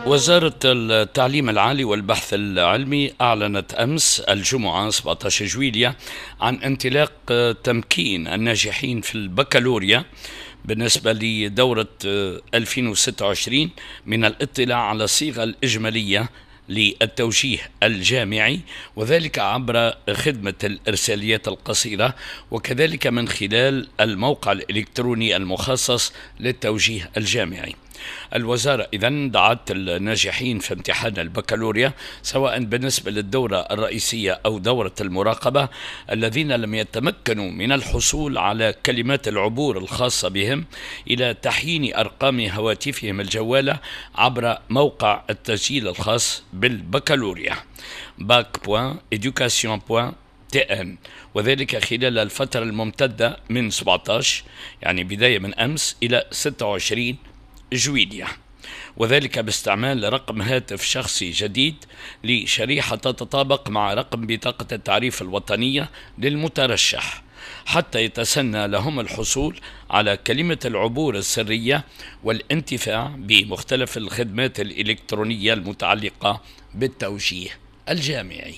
وزارة التعليم العالي والبحث العلمي أعلنت أمس الجمعة 17 جويلية عن انطلاق تمكين الناجحين في البكالوريا بالنسبة لدورة 2026 من الاطلاع على الصيغة الإجمالية للتوجيه الجامعي، وذلك عبر خدمة الإرساليات القصيرة، وكذلك من خلال الموقع الإلكتروني المخصص للتوجيه الجامعي. الوزارة إذن دعت الناجحين في امتحان البكالوريا سواء بالنسبة للدورة الرئيسية أو دورة المراقبة الذين لم يتمكنوا من الحصول على كلمات العبور الخاصة بهم إلى تحيين أرقام هواتفهم الجوالة عبر موقع التسجيل الخاص بالبكالوريا bac.education.tn، وذلك خلال الفترة الممتدة من 17 يعني بداية من أمس إلى 26 جويلية، وذلك باستعمال رقم هاتف شخصي جديد لشريحة تتطابق مع رقم بطاقة التعريف الوطنية للمترشح حتى يتسنى لهم الحصول على كلمة العبور السرية والانتفاع بمختلف الخدمات الإلكترونية المتعلقة بالتوجيه الجامعي.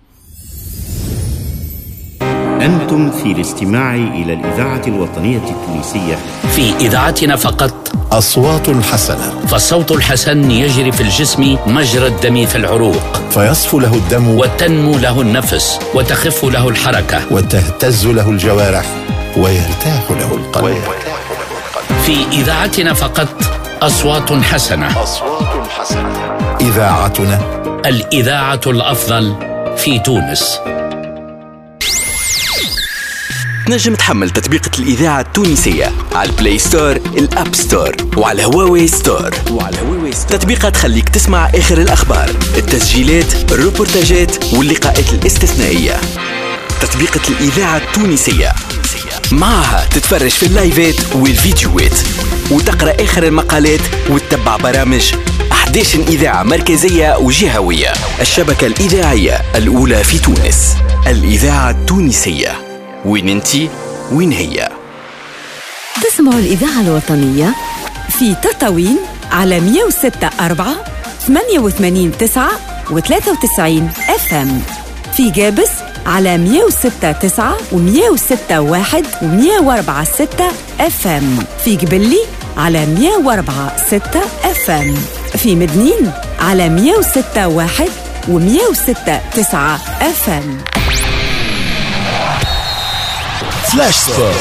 أنتم في الاستماع إلى الإذاعة الوطنية التونسية. في إذاعتنا فقط أصوات حسنة، فالصوت الحسن يجري في الجسم مجرى الدم في العروق، فيصفو له الدم وتنمو له النفس وتخف له الحركة وتهتز له الجوارح ويرتاح له القلب. في إذاعتنا فقط أصوات حسنة. أصوات حسنة، إذاعتنا الإذاعة الأفضل في تونس. تنجم تحمل تطبيقة الإذاعة التونسية على البلاي ستور، الأب ستور، وعلى هواوي ستور. تطبيقة تخليك تسمع آخر الأخبار، التسجيلات، الروبورتاجات واللقاءات الاستثنائية. تطبيقة الإذاعة التونسية معها تتفرج في اللايفات والفيديوهات وتقرأ آخر المقالات وتتبع برامج 11 إذاعة مركزية وجهوية. الشبكة الإذاعية الأولى في تونس، الإذاعة التونسية. وين انتي وين هي؟ تسمعوا الإذاعة الوطنية في تطاوين على 106.4 88.9 و93 FM، في جابس على 106.9 و106.1 و104.6 FM، في جبلي على 104.6 FM، في مدنين على 106.1 و106.9 FM. فلاش سبورت.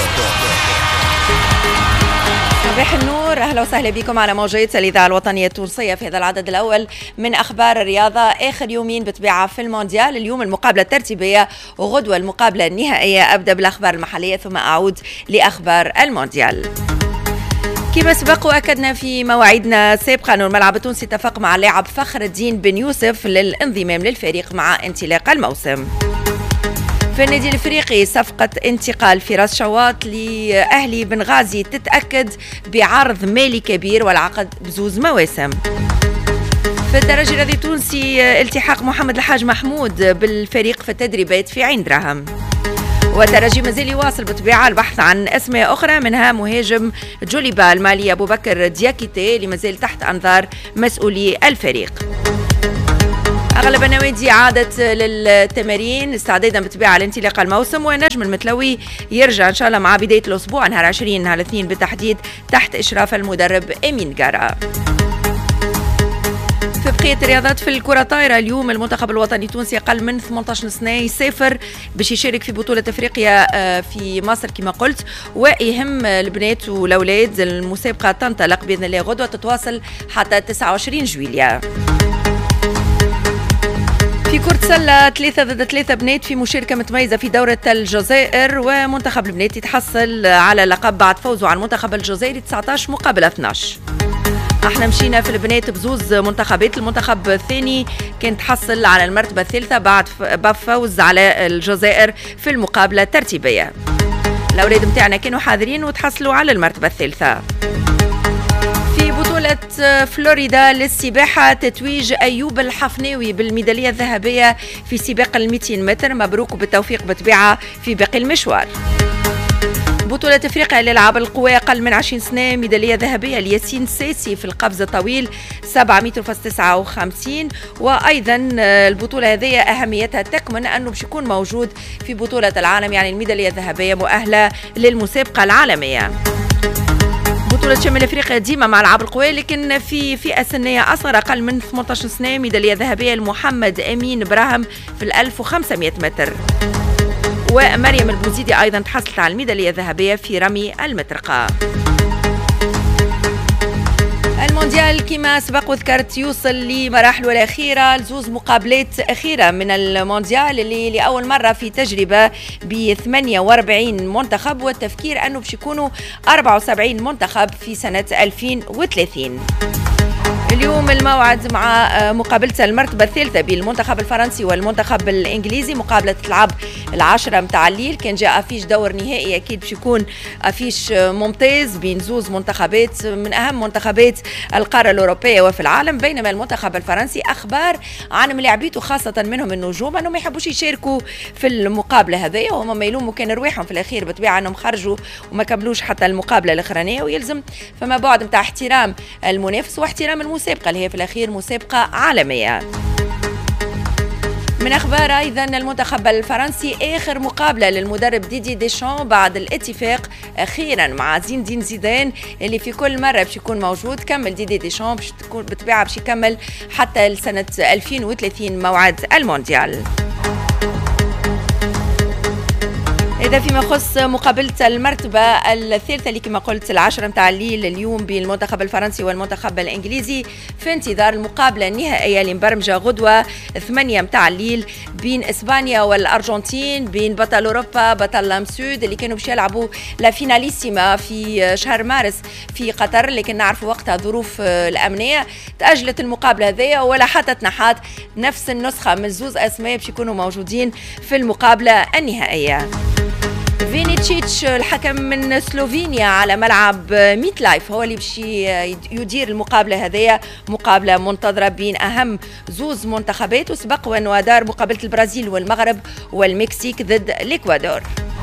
صباح النور، أهلا وسهلا بكم على موجة الإذاعة الوطنية التونسية في هذا العدد الأول من أخبار الرياضة. آخر يومين بتباعة في المونديال، اليوم المقابلة الترتيبية وغدوة المقابلة النهائية. أبدأ بالأخبار المحلية ثم أعود لأخبار المونديال. كما سبق وأكدنا في مواعيدنا سابقا، الملعب التونسي اتفق مع اللاعب فخر الدين بن يوسف للانضمام للفريق مع انطلاق الموسم. في النادي الافريقي صفقة انتقال فراس شواط لأهلي بنغازي تتأكد بعرض مالي كبير والعقد بزوز مواسم. في الدرجة الرياضي التونسي التحاق محمد الحاج محمود بالفريق في التدريبات في عين دراهم. والترجي مازال يواصل بطبيعة البحث عن أسماء أخرى، منها مهاجم جوليبا المالي أبو بكر دياكيتي اللي مازال تحت أنظار مسؤولي الفريق. أغلب النوادي عادت للتمارين استعدادا بطبيعة لانطلاق الموسم، ونجم المتلوي يرجع إن شاء الله مع بداية الأسبوع نهار 20 نهار الاثنين بالتحديد تحت إشراف المدرب أمين جارا. في بقية الرياضات، في الكرة الطايرة اليوم المنتخب الوطني التونسي أقل من 18 سنة يسافر باش يشارك في بطولة أفريقيا في مصر كما قلت، ويهم البنات والأولاد المسابقة تنطلق بإذن الله غدوة تتواصل حتى 29 جويلية. في كرة سلة 3-3 بنات في مشاركة متميزة في دورة الجزائر، ومنتخب البنات يتحصل على لقب بعد فوزه على المنتخب الجزائري 19 مقابل 12. احنا مشينا في البنات بزوز منتخبات، المنتخب الثاني كان تحصل على المرتبة الثالثة بعد فوز على الجزائر في المقابلة الترتيبية. الأولاد متاعنا كانوا حاضرين وتحصلوا على المرتبة الثالثة. في بطولة فلوريدا للسباحة تتويج أيوب الحفناوي بالميدالية الذهبية في سباق 200 متر، مبروك وبالتوفيق بطبيعة في باقي المشوار. بطولة افريقيا للعاب القوى اقل من 20 سنة، ميدالية ذهبية لياسين سيسي في القفز الطويل 759. وايضا البطولة هذه اهميتها تكمن انه باش يكون موجود في بطولة العالم، يعني الميدالية الذهبية مؤهلة للمسابقة العالمية. بطولة شمال افريقيا ديما مع العاب القوى، لكن في فئة سنية اصغر اقل من 18 سنة، ميدالية ذهبية لمحمد امين براهم في 1500 متر. ومريم البوزيدي أيضا تحصلت على الميدالية الذهبية في رمي المطرقة. المونديال كما سبق وذكرت يوصل لمراحله الأخيرة، لزوز مقابلات أخيرة من المونديال اللي لأول مرة في تجربة ب 48 منتخب، والتفكير أنه باش يكونوا 74 منتخب في سنة 2030. اليوم الموعد مع مقابلة المرتبة الثالثة بين المنتخب الفرنسي والمنتخب الإنجليزي، مقابلة تلعب 10 متاع الليل. كان جاء أفيش دور نهائي أكيد باش يكون أفيش ممتاز بين زوز منتخبات من أهم منتخبات القارة الأوروبية وفي العالم. بينما المنتخب الفرنسي أخبار عن ملاعبيته خاصة منهم النجوم أنهم ما يحبوش يشاركوا في المقابلة هذه، وهم ما يلوموا كان رواحهم في الأخير بطبيعة أنهم خرجوا وما كملوش حتى المقابلة الأخرانية، ويلزم فما بعد متاع احترام المنافس واحترام المسابقة اللي هي في الأخير مسابقة عالمية. من أخبار أيضا المنتخب الفرنسي، آخر مقابلة للمدرب ديدي ديشان بعد الاتفاق أخيرا مع زين الدين زيدان اللي في كل مرة باش يكون موجود. كمل ديدي ديشان باش تكون بطبيعة باش يكمل حتى لسنة 2030 موعد المونديال. إذا فيما يخص مقابلة المرتبة الثالثة اللي كما قلت 10 متاع الليل اليوم بين المنتخب الفرنسي والمنتخب الإنجليزي، في انتظار المقابلة النهائية اللي مبرمجة غدوة 8 متاع الليل بين إسبانيا والأرجنتين، بين بطل أوروبا بطل لامسود اللي كانوا باش يلعبوا لا فيناليسيما في شهر مارس في قطر، لكن نعرفوا وقتها ظروف الأمنية تأجلت المقابلة هذه ولا حتى تنحات. نفس النسخة من زوز أسماء باش يكونوا موجودين في المقابلة النهائية. فينيتشيتش الحكم من سلوفينيا على ملعب ميت لايف هو اللي باش يدير المقابلة هذه، مقابلة منتظرة بين أهم زوز منتخبات، وسبق وأنه دار مقابلة البرازيل والمغرب والمكسيك ضد الإكوادور.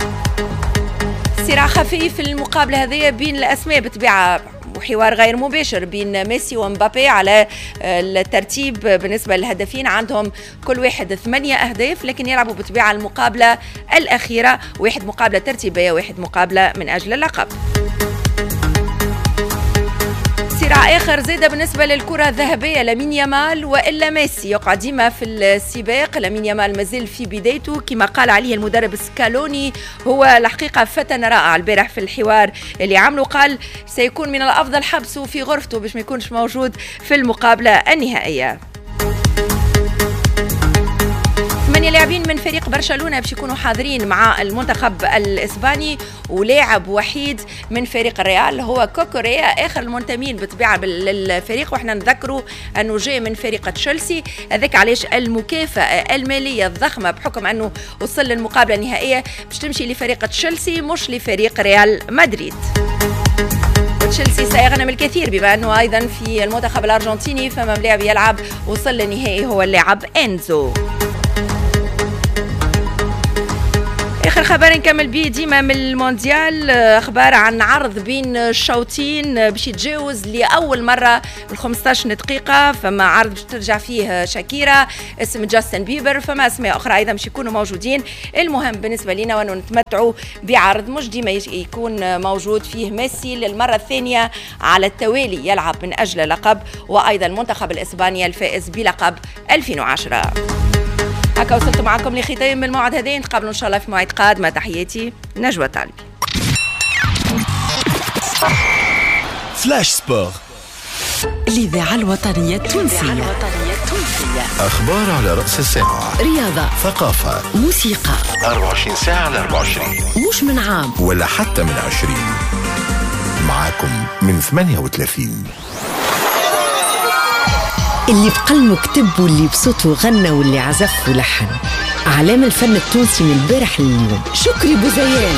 صراع خفيف في المقابلة هذه بين الأسماء بطبيعة، وحوار غير مباشر بين ميسي ومبابي على الترتيب بالنسبة للهدفين، عندهم كل واحد 8 أهداف، لكن يلعبوا بطبيعة المقابلة الأخيرة، واحد مقابلة ترتيبية واحد مقابلة من أجل اللقب. صراع آخر زيادة بالنسبة للكرة الذهبية، لامين يامال وإلا ميسي، يقع ديما في السباق. لامين يامال مازال في بدايته كما قال عليه المدرب سكالوني، هو الحقيقة فتن رائع البارح في الحوار اللي عمله، قال سيكون من الأفضل حبسه في غرفته باش ما يكونش موجود في المقابلة النهائية. 8 لاعبين من فريق برشلونة باش يكونوا حاضرين مع المنتخب الإسباني، ولاعب وحيد من فريق الريال هو كوكوريا، آخر المنتمين بطبيعة للفريق، وإحنا نذكروا أنه جاي من فريق تشيلسي. هذاك علاش المكافأة المالية الضخمة بحكم أنه وصل للمقابلة النهائية باش تمشي لفريق تشيلسي مش لفريق ريال مدريد. تشيلسي سيغنم الكثير بما أنه أيضا في المنتخب الأرجنتيني فما لاعب يلعب وصل للنهائي هو اللاعب إنزو. آخر خبر نكمل به ديما من المونديال، أخبار عن عرض بين الشوطين باش يتجاوز لأول مرة 15 دقيقة. فما عرض باش ترجع فيه شاكيرا، اسم جاستن بيبر، فما أسماء أخرى أيضا باش يكونوا موجودين. المهم بالنسبة لنا وأنه نتمتعوا بعرض مش ديما يكون موجود فيه ميسي للمرة الثانية على التوالي يلعب من أجل لقب، وأيضا المنتخب الإسباني الفائز بلقب 2010. هكا وصلت معكم لختام الموعد هذا، نتقابلوا ان شاء الله في موعد قادم. تحياتي نجوى طالبي. فلاش سبور، الإذاعة الوطنية التونسية. أخبار على رأس الساعة، رياضة، ثقافة، موسيقى، 24 ساعة على 24، مش من عام ولا حتى من 20. معاكم من 38. اللي بقلمه كتب واللي بصوته غنى واللي عزف ولحن. أعلام الفن التونسي من البارح لليوم: شكري بوزيان،